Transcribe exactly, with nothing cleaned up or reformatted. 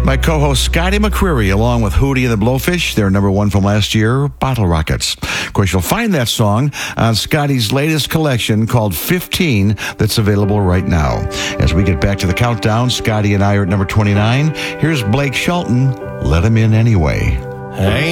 My co-host Scotty McCreery, along with Hootie and the Blowfish, they're number one from last year, Bottle Rockets. Of course, you'll find that song on Scotty's latest collection called fifteen that's available right now. As we get back to the countdown, Scotty and I are at number twenty-nine. Here's Blake Shelton, Let Him In Anyway. Hey.